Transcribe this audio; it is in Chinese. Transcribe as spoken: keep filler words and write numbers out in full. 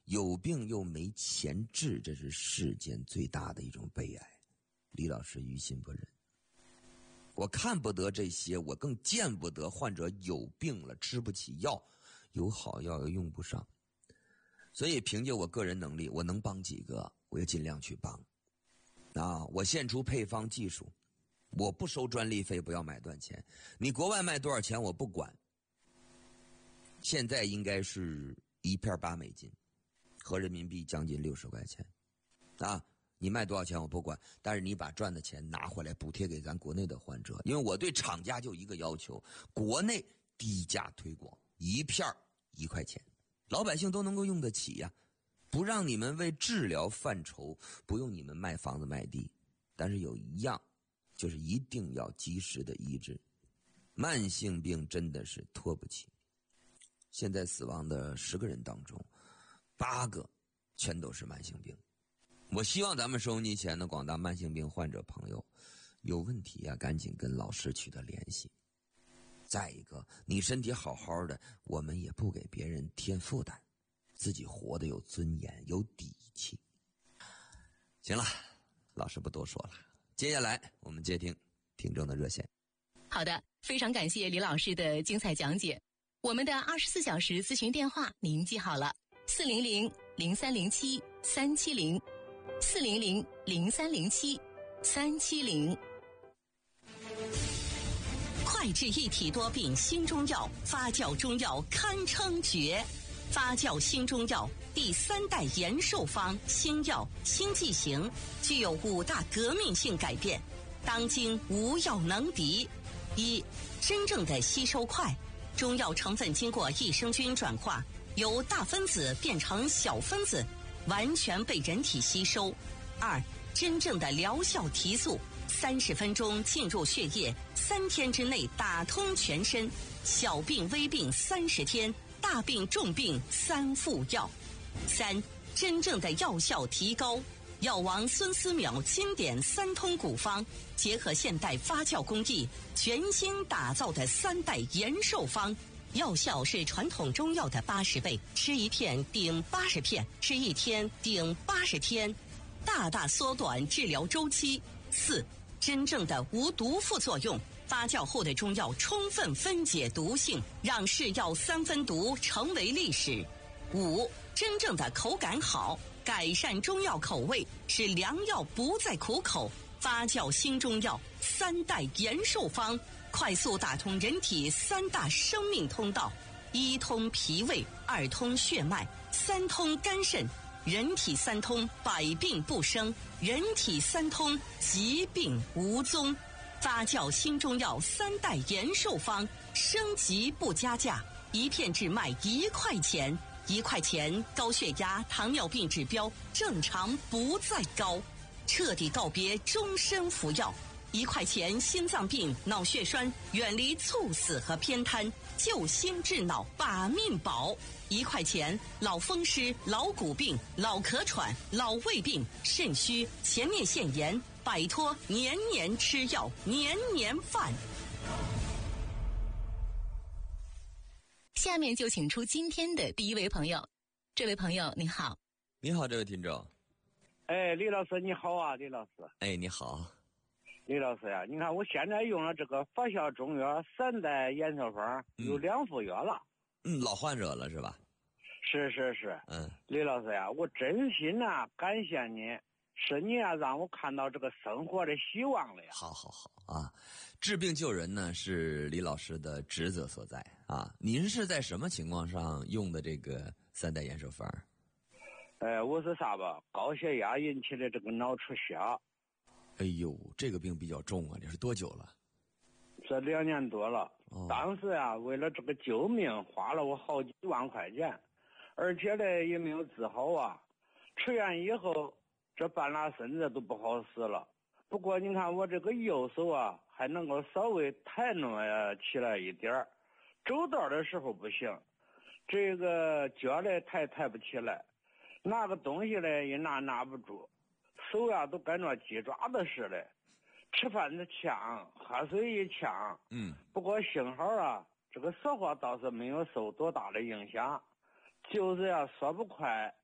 有病又没钱治，这是世间最大的一种悲哀。李老师于心不忍。我看不得这些，我更见不得患者有病了吃不起药，有好药又用不上。所以凭借我个人能力，我能帮几个我也尽量去帮。啊，我献出配方技术，我不收专利费，不要买断钱。你国外卖多少钱我不管。现在应该是一片八美金，合人民币将近六十块钱。啊，你卖多少钱我不管，但是你把赚的钱拿回来补贴给咱国内的患者。因为我对厂家就一个要求，国内低价推广，一片一块钱，老百姓都能够用得起呀。不让你们为治疗犯愁，不用你们卖房子卖地，但是有一样，就是一定要及时的医治。慢性病真的是拖不起。现在死亡的十个人当中，八个全都是慢性病。我希望咱们收音机前的广大慢性病患者朋友，有问题啊，赶紧跟老师取得联系。再一个，你身体好好的，我们也不给别人添负担。自己活得有尊严有底气。行了，老师不多说了，接下来我们接听听众的热线。 好的，非常感谢李老师的精彩讲解。我们的二十四小时咨询电话您记好了，四零零零三零七三七零，四零零零三零七三七零。 快治一体多病新中药，发酵中药堪称绝。发酵新中药第三代延寿方新药新剂型，具有五大革命性改变，当今无药能敌。一、真正的吸收快，中药成分经过益生菌转化，由大分子变成小分子，完全被人体吸收。二、真正的疗效提速，三十分钟进入血液，三天之内打通全身，小病微病三十天，大病重病三副药。三、真正的药效提高，药王孙思邈经典三通古方，结合现代发酵工艺，全新打造的三代延寿方，药效是传统中药的八十倍，吃一片顶八十片，吃一天顶八十天，大大缩短治疗周期。四、真正的无毒副作用，发酵后的中药充分分解毒性，让是药三分毒成为历史。五、真正的口感好，改善中药口味，使良药不再苦口。发酵新中药三代延寿方，快速打通人体三大生命通道：一通脾胃，二通血脉，三通肝肾。人体三通，百病不生；人体三通，疾病无踪。发酵新中药三代延寿方，升级不加价，一片只卖一块钱，一块钱高血压、糖尿病指标正常不再高，彻底告别终身服药。一块钱心脏病、脑血栓远离猝死和偏瘫，救心治脑把命保。一块钱老风湿、老骨病、老咳喘、老胃病、肾虚、前列腺炎，摆脱年年吃药、年年犯。 下面就请出今天的第一位朋友。这位朋友你好。 你好，这位听众。 哎，李老师你好啊，李老师。 哎，你好。 李老师呀、啊，你看我现在用了这个发酵中药三代延寿方有两副月了。 嗯，老患者了是吧？ 是是是。 嗯， 李老师呀，我真心呐、啊、感谢你，是你啊让我看到这个生活的希望了呀。 好好好啊，治病救人呢是李老师的职责所在啊。您是在什么情况上用的这个三代延寿方？ 哎，我是啥吧？高血压引起的这个脑出血。 哎呦，这个病比较重啊！这是多久了？ 这两年多了。 哦、 当时啊，为了这个救命，花了我好几万块钱，而且呢也没有治好啊。出院以后，这半拉身子都不好使了。不过你看我这个右手啊，还能够稍微抬弄起来一点儿，走道的时候不行，这个脚呢抬抬不起来，拿个东西呢也拿拿不住。手呀、啊、都跟着鸡爪子似的，吃饭的呛，喝水也呛。 嗯， 不过幸好啊，这个说话倒是没有受多大的影响，就是呀说不快，